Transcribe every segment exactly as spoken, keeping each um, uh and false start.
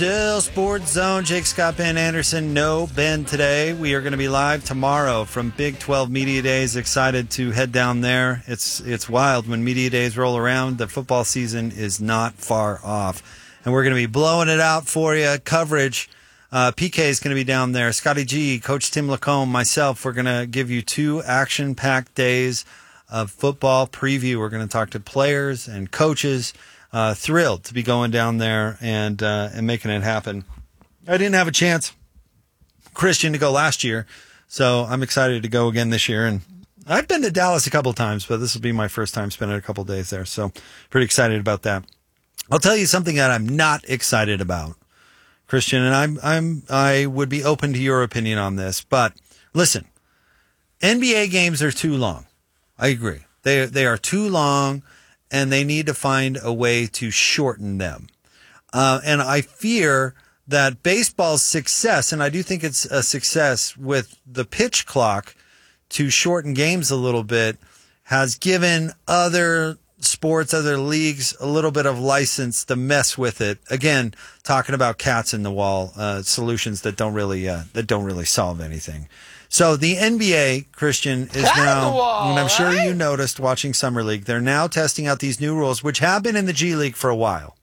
Brazil Sports Zone. Jake Scott, Ben Anderson. No Ben today. We are going to be live tomorrow from Big twelve Media Days. Excited to head down there. It's it's wild when Media Days roll around. The football season is not far off. And we're going to be blowing it out for you. Coverage. Uh, P K is going to be down there. Scotty G, Coach Tim Lacombe, myself, we're going to give you two action-packed days of football preview. We're going to talk to players and coaches. Uh, thrilled to be going down there and uh, and making it happen. I didn't have a chance, Christian, to go last year, so I'm excited to go again this year. And I've been to Dallas a couple times, but this will be my first time spending a couple days there, so pretty excited about that. I'll tell you something that I'm not excited about, Christian, and I'm I'm I would be open to your opinion on this. But listen, N B A games are too long. I agree. They they are too long. And they need to find a way to shorten them. Uh, and I fear that baseball's success, and I do think it's a success with the pitch clock to shorten games a little bit, has given other sports, other leagues, a little bit of license to mess with it. Again, talking about cats in the wall, uh, solutions that don't really uh, that don't really solve anything. So the N B A, Christian, is now, wall, and I'm sure right? you noticed watching Summer League, they're now testing out these new rules, which have been in the G League for a while,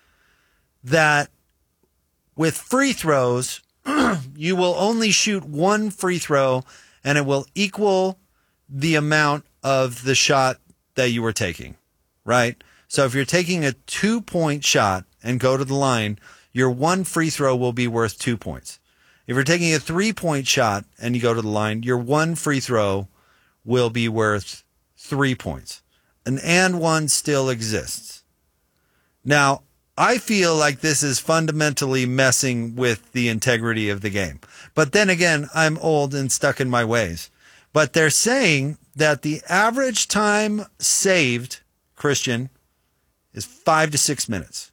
that with free throws, you will only shoot one free throw, and it will equal the amount of the shot that you were taking, right? So if you're taking a two-point shot and go to the line, your one free throw will be worth two points. If you're taking a three-point shot and you go to the line, your one free throw will be worth three points. An and one still exists. Now, I feel like this is fundamentally messing with the integrity of the game. But then again, I'm old and stuck in my ways. But they're saying that the average time saved, Christian, is five to six minutes.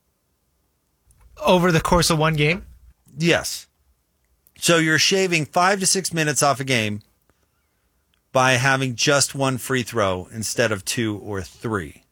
Over the course of one game? Yes. So you're shaving five to six minutes off a game by having just one free throw instead of two or three.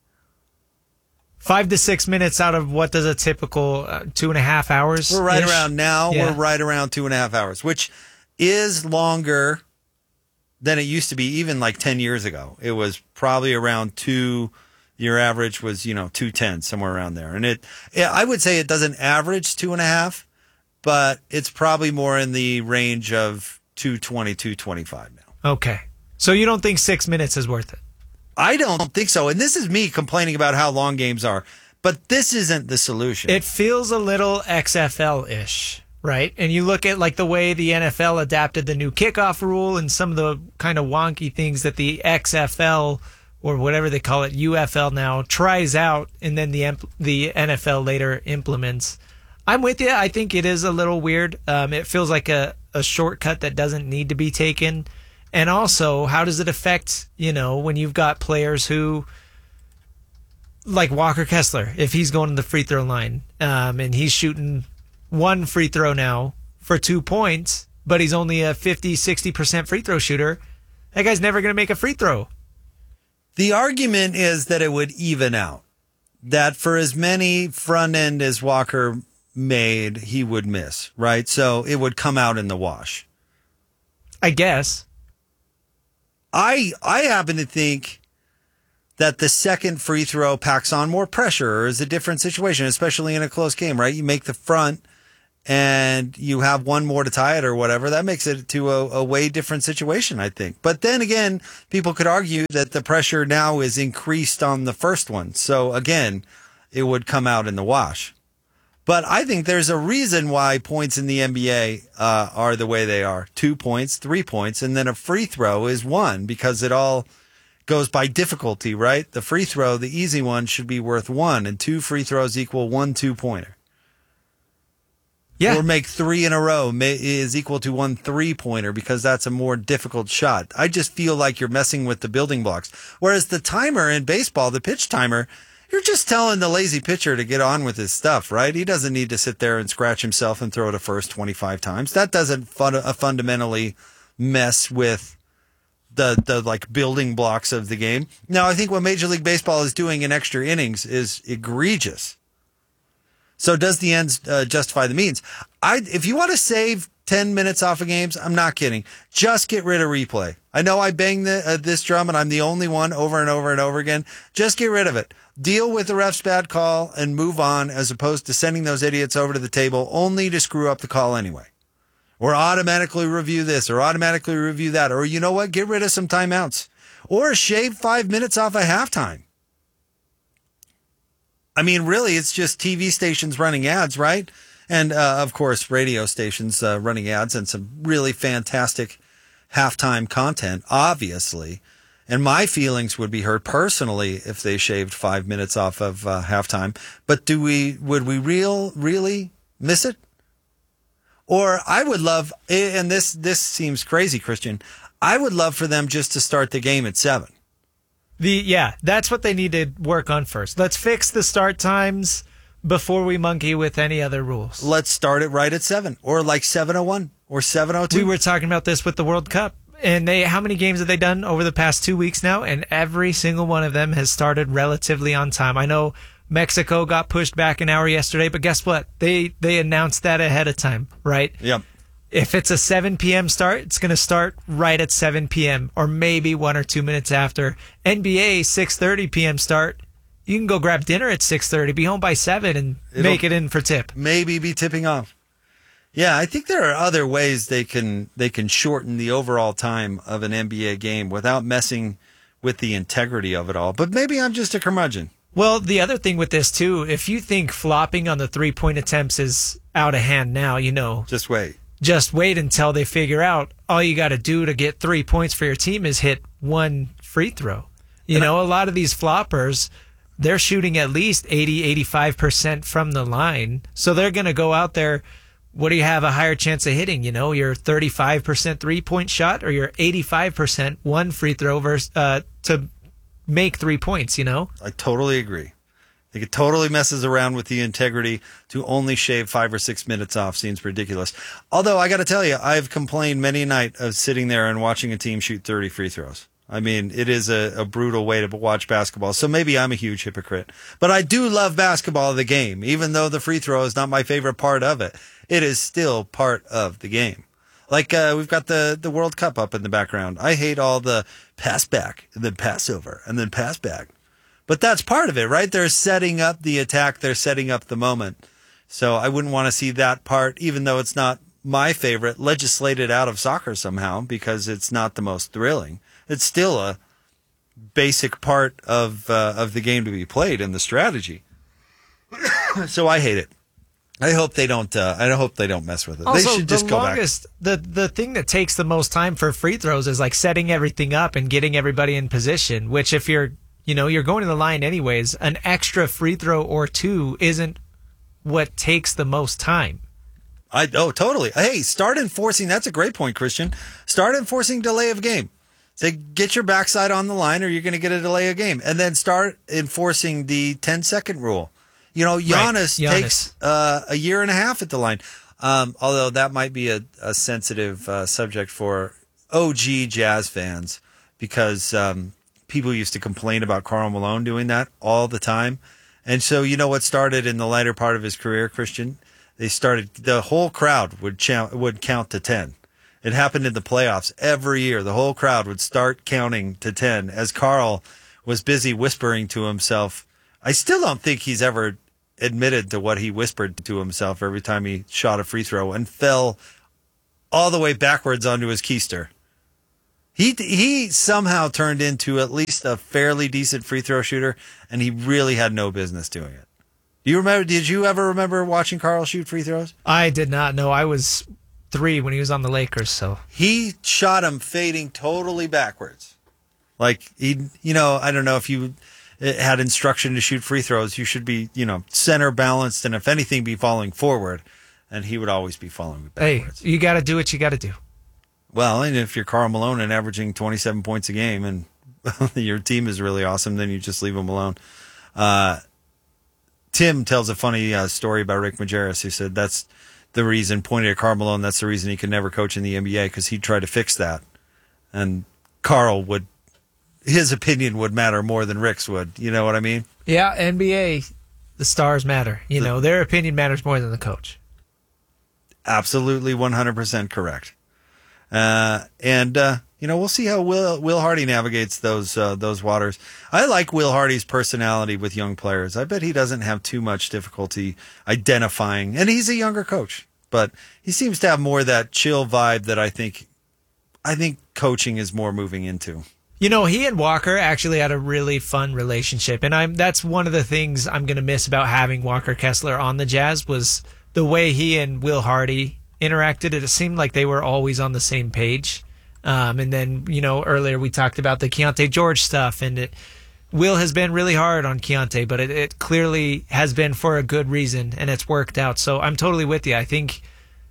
Five to six minutes out of what does a typical uh, two and a half hours? We're right around now. Yeah. We're right around two and a half hours, which is longer than it used to be even like ten years ago. It was probably around two. Your average was, you know, two ten, somewhere around there. And it, I would say it doesn't average two and a half, but it's probably more in the range of two twenty, two twenty-five now. Okay. So you don't think six minutes is worth it? I don't think so. And this is me complaining about how long games are. But this isn't the solution. It feels a little X F L-ish, right? And you look at like the way the N F L adapted the new kickoff rule and some of the kind of wonky things that the X F L or whatever they call it, U F L now, tries out and then the the N F L later implements. I'm with you. I think it is a little weird. Um, it feels like a, a shortcut that doesn't need to be taken. And also, how does it affect, you know, when you've got players who, like Walker Kessler, if he's going to the free throw line um, and he's shooting one free throw now for two points, but he's only a fifty, sixty percent free throw shooter, that guy's never going to make a free throw. The argument is that it would even out. That for as many front end as Walker made, he would miss, right? So it would come out in the wash. I guess. I I happen to think that the second free throw packs on more pressure or is a different situation, especially in a close game, right? You make the front and you have one more to tie it or whatever. That makes it to a, a way different situation, I think. But then again, people could argue that the pressure now is increased on the first one. So again, it would come out in the wash. But I think there's a reason why points in the N B A uh, are the way they are. Two points, three points, and then a free throw is one because it all goes by difficulty, right? The free throw, the easy one, should be worth one, and two free throws equal one two-pointer. Yeah. Or make three in a row may, is equal to one three-pointer because that's a more difficult shot. I just feel like you're messing with the building blocks. Whereas the timer in baseball, the pitch timer, you're just telling the lazy pitcher to get on with his stuff, right? He doesn't need to sit there and scratch himself and throw to first twenty-five times. That doesn't fun- uh, fundamentally mess with the the like building blocks of the game. Now, I think what Major League Baseball is doing in extra innings is egregious. So does the ends uh, justify the means? I if you want to save ten minutes off of games, I'm not kidding. Just get rid of replay. I know I bang the, uh, this drum and I'm the only one over and over and over again. Just get rid of it. Deal with the ref's bad call and move on, as opposed to sending those idiots over to the table only to screw up the call anyway. Or automatically review this or automatically review that. Or you know what? Get rid of some timeouts. Or shave five minutes off of halftime. I mean, really, it's just T V stations running ads, right? And, uh, of course, radio stations uh, running ads and some really fantastic halftime content, obviously. And my feelings would be hurt personally if they shaved five minutes off of uh, halftime. But do we, would we real, really miss it? Or I would love, and this, this seems crazy, Christian, I would love for them just to start the game at seven. The yeah, that's what they need to work on first. Let's fix the start times before we monkey with any other rules. Let's start it right at seven, or like seven oh one or seven oh two. We were talking about this with the World Cup, and they how many games have they done over the past two weeks now? And every single one of them has started relatively on time. I know Mexico got pushed back an hour yesterday, but guess what? They they announced that ahead of time, right? Yep. If it's a seven p.m. start, it's going to start right at seven p.m. or maybe one or two minutes after. N B A, six thirty p.m. start. You can go grab dinner at six thirty, be home by seven, and It'll make it in for tip. Maybe be tipping off. Yeah, I think there are other ways they can they can shorten the overall time of an N B A game without messing with the integrity of it all. But maybe I'm just a curmudgeon. Well, the other thing with this, too, if you think flopping on the three-point attempts is out of hand now, you know. Just wait. Just wait until they figure out all you got to do to get three points for your team is hit one free throw. You and know, I, a lot of these floppers, they're shooting at least eighty, eighty-five percent from the line. So they're going to go out there. What do you have a higher chance of hitting? You know, your thirty-five percent three-point shot or your eighty-five percent one free throw versus, uh, to make three points, you know? I totally agree. I think it totally messes around with the integrity. To only shave five or six minutes off seems ridiculous. Although I got to tell you, I've complained many a night of sitting there and watching a team shoot thirty free throws. I mean, it is a, a brutal way to watch basketball. So maybe I'm a huge hypocrite. But I do love basketball, the game. Even though the free throw is not my favorite part of it, it is still part of the game. Like uh, we've got the, the World Cup up in the background. I hate all the pass back and then pass over and then pass back. But that's part of it, right? They're setting up the attack. They're setting up the moment. So I wouldn't want to see that part, even though it's not my favorite, legislated out of soccer somehow because it's not the most thrilling. It's still a basic part of uh, of the game to be played and the strategy. So I hate it. I hope they don't. Uh, I hope they don't mess with it. Also, they should just the go longest, back. The the thing that takes the most time for free throws is like setting everything up and getting everybody in position. Which, if you're you know you're going to the line anyways, an extra free throw or two isn't what takes the most time. I oh totally. Hey, start enforcing. That's a great point, Christian. Start enforcing delay of game. Say, get your backside on the line, or you're going to get a delay of game, and then start enforcing the ten second rule. You know, Giannis, right. Giannis. takes uh, a year and a half at the line. Um, although that might be a, a sensitive uh, subject for O G Jazz fans, because um, people used to complain about Karl Malone doing that all the time. And so, you know what started in the latter part of his career, Christian? They started, the whole crowd would count, would count to ten. It happened in the playoffs every year. The whole crowd would start counting to ten as Karl was busy whispering to himself. I still don't think he's ever admitted to what he whispered to himself every time he shot a free throw and fell all the way backwards onto his keister. He he somehow turned into at least a fairly decent free throw shooter, and he really had no business doing it. Do you remember? Did you ever remember watching Karl shoot free throws? I did not know. I was three when he was on the Lakers, so he shot him fading totally backwards. Like he, you know, I don't know if you had instruction to shoot free throws, you should be, you know, center balanced, and if anything, be falling forward. And he would always be falling backwards. Hey, you got to do what you got to do. Well, and if you're Karl Malone and averaging twenty-seven points a game, and your team is really awesome, then you just leave him alone. Uh, Tim tells a funny uh, story about Rick Majerus, who said that's the reason, pointed at Karl Malone, that's the reason he could never coach in the N B A, because he'd try to fix that. And Karl would, his opinion would matter more than Rick's would. You know what I mean? Yeah, N B A the stars matter. You know, their opinion matters more than the coach. Absolutely one hundred percent correct. Uh, and, uh, you know, we'll see how Will Will Hardy navigates those uh, those waters. I like Will Hardy's personality with young players. I bet he doesn't have too much difficulty identifying. And he's a younger coach, but he seems to have more of that chill vibe that I think I think coaching is more moving into. You know, he and Walker actually had a really fun relationship, and I'm that's one of the things I'm going to miss about having Walker Kessler on the Jazz was the way he and Will Hardy interacted. It seemed like they were always on the same page. Um, and then, you know, earlier we talked about the Keontae George stuff, and it, Will has been really hard on Keontae, but it, it clearly has been for a good reason, and it's worked out. So I'm totally with you. I think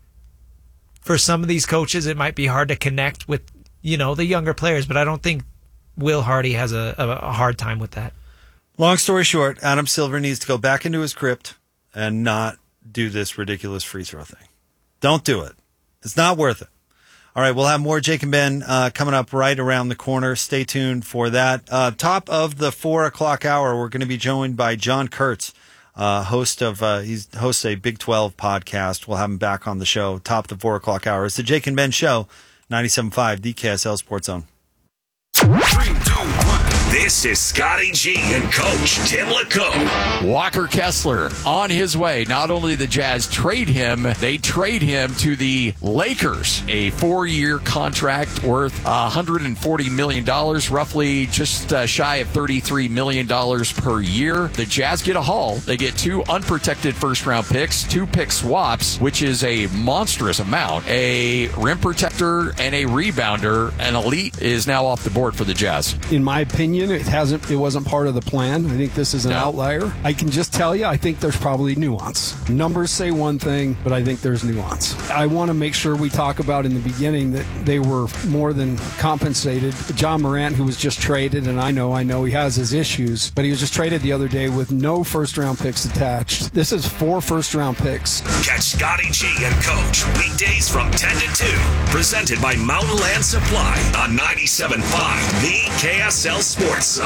for some of these coaches, it might be hard to connect with, you know, the younger players, but I don't think Will Hardy has a, a, a hard time with that. Long story short, Adam Silver needs to go back into his crypt and not do this ridiculous free throw thing. Don't do it. It's not worth it. All right, we'll have more Jake and Ben uh, coming up right around the corner. Stay tuned for that. Uh, top of the four o'clock hour, we're going to be joined by John Kurtz, uh, host of uh, he's hosts a Big twelve podcast. We'll have him back on the show. Top of the four o'clock hour. It's the Jake and Ben Show, ninety-seven point five, the K S L Sports Zone. Three, two, one. This is Scotty G and Coach Tim LeComb. Walker Kessler on his way. Not only the Jazz trade him, they trade him to the Lakers. A four-year contract worth one hundred forty million dollars, roughly just uh, shy of thirty-three million dollars per year. The Jazz get a haul. They get two unprotected first-round picks, two pick swaps, which is a monstrous amount, a rim protector, and a rebounder. An elite is now off the board for the Jazz. In my opinion, it hasn't. It wasn't part of the plan. I think this is an no. outlier. I can just tell you, I think there's probably nuance. Numbers say one thing, but I think there's nuance. I want to make sure we talk about in the beginning that they were more than compensated. John Morant, who was just traded, and I know, I know he has his issues, but he was just traded the other day with no first-round picks attached. This is four first-round picks. Catch Scotty G and Coach weekdays from ten to two. Presented by Mountain Land Supply on ninety-seven point five, the K S L Sports Zone.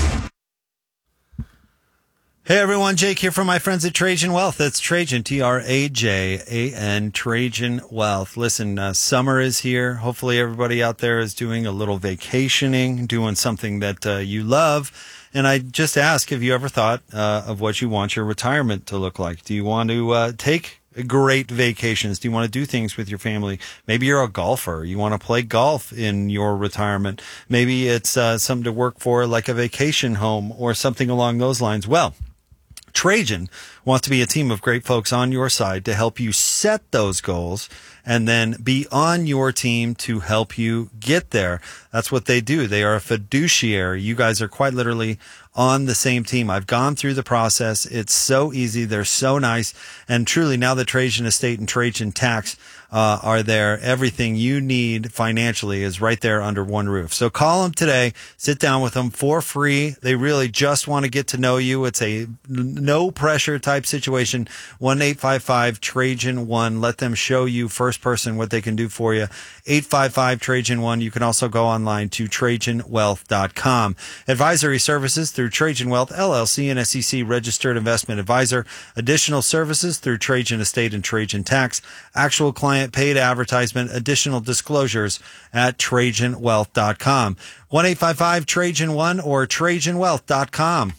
Hey everyone, Jake here from my friends at Trajan Wealth. That's Trajan, T R A J A N, Trajan Wealth. Listen, uh, summer is here. Hopefully everybody out there is doing a little vacationing, doing something that uh, you love. And I just ask, have you ever thought uh, of what you want your retirement to look like? Do you want to uh, take great vacations? Do you want to do things with your family? Maybe you're a golfer. You want to play golf in your retirement. Maybe it's uh, something to work for, like a vacation home or something along those lines. Well, Trajan wants to be a team of great folks on your side to help you set those goals and then be on your team to help you get there. That's what they do. They are a fiduciary. You guys are quite literally on the same team. I've gone through the process. It's so easy. They're so nice. And truly, now that Trajan Estate and Trajan Tax uh, are there, everything you need financially is right there under one roof. So call them today. Sit down with them for free. They really just want to get to know you. It's a no pressure type situation. one eight five five Trajan one. Let them show you first person what they can do for you. eight five five Trajan one. You can also go online to Trajan Wealth dot com. Advisory services through Trajan Wealth, L L C, and S E C registered investment advisor. Additional services through Trajan Estate and Trajan Tax. Actual client paid advertisement. Additional disclosures at Trajan Wealth dot com. one eight five five Trajan one or Trajan Wealth dot com.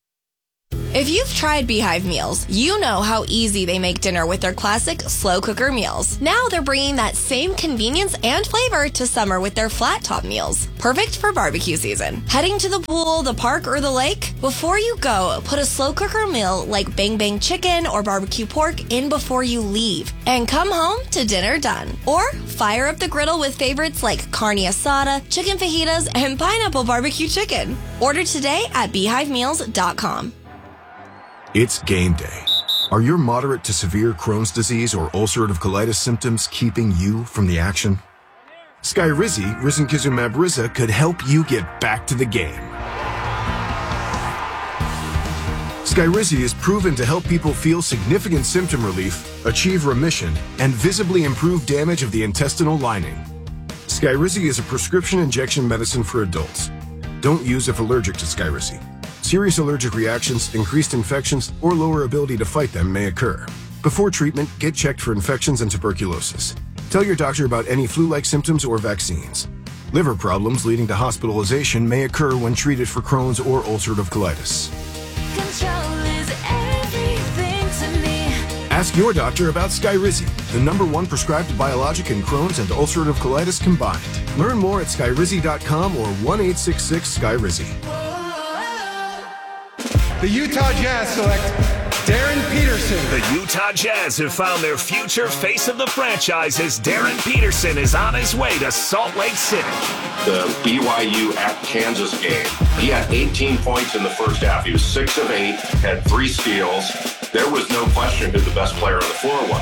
If you've tried Beehive Meals, you know how easy they make dinner with their classic slow cooker meals. Now they're bringing that same convenience and flavor to summer with their flat top meals. Perfect for barbecue season. Heading to the pool, the park, or the lake? Before you go, put a slow cooker meal like Bang Bang chicken or barbecue pork in before you leave. And come home to dinner done. Or fire up the griddle with favorites like carne asada, chicken fajitas, and pineapple barbecue chicken. Order today at beehive meals dot com. It's game day. Are your moderate to severe Crohn's disease or ulcerative colitis symptoms keeping you from the action? Skyrizi, risankizumab Riza, could help you get back to the game. Skyrizi is proven to help people feel significant symptom relief, achieve remission, and visibly improve damage of the intestinal lining. Skyrizi is a prescription injection medicine for adults. Don't use if allergic to Skyrizi. Serious allergic reactions, increased infections, or lower ability to fight them may occur. Before treatment, get checked for infections and tuberculosis. Tell your doctor about any flu-like symptoms or vaccines. Liver problems leading to hospitalization may occur when treated for Crohn's or ulcerative colitis. Control is everything to me. Ask your doctor about Skyrizi, the number one prescribed biologic in Crohn's and ulcerative colitis combined. Learn more at skyrizi dot com or one eight six six Skyrizi. The Utah Jazz select Darren Peterson. The Utah Jazz have found their future face of the franchise as Darren Peterson is on his way to Salt Lake City. The B Y U at Kansas game, he had eighteen points in the first half. He was six of eight, had three steals. There was no question who the best player on the floor was.